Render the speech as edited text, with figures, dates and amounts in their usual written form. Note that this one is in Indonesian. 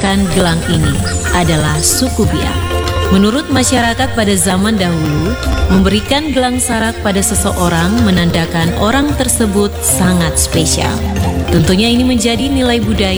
menggunakan gelang ini adalah suku Biak. Menurut masyarakat pada zaman dahulu, memberikan gelang sarak pada seseorang menandakan orang tersebut sangat spesial. Tentunya ini menjadi nilai budaya